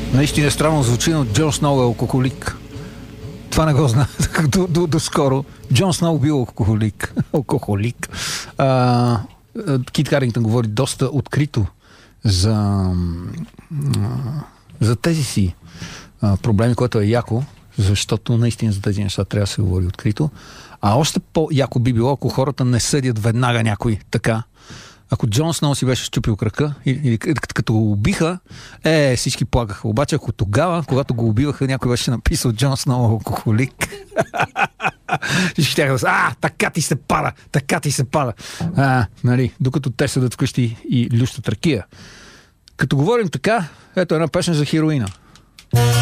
Наистина странно звучи, но Джон Сноу е алкохолик. Това не го знае доскоро. Джон Сноу бил алкохолик. Кит Харингтън говори доста открито за тези си проблеми, което е яко, защото наистина за тези неща трябва да се говори открито. А още по-яко би било, ако хората не съдят веднага някой така. Ако Джон Сноу си беше щупил крака или като го убиха, всички плакаха. Обаче ако тогава, когато го убиваха, някой беше написал Джон Сноу алкохолик, всички тяха да са, така ти се пада. Нали, докато те седат вкъщи и лющат ракия. Като говорим така, ето една песен за хероина.